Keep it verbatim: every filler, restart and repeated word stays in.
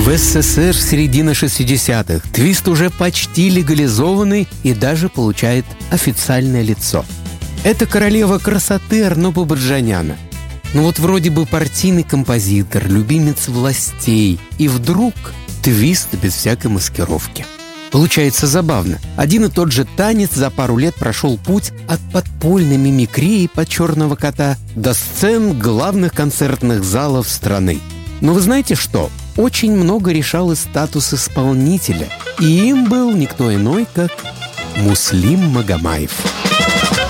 В СССР середина шестидесятых. Твист уже почти легализованный и даже получает официальное лицо. Это королева красоты Арно Бабаджаняна. Ну вот вроде бы партийный композитор, любимец властей. И вдруг твист без всякой маскировки. Получается забавно. Один и тот же танец за пару лет прошел путь от подпольной мимикрии под «Черного кота» до сцен главных концертных залов страны. Но вы знаете что? Очень много решал и статус исполнителя. И им был никто иной, как Муслим Магомаев.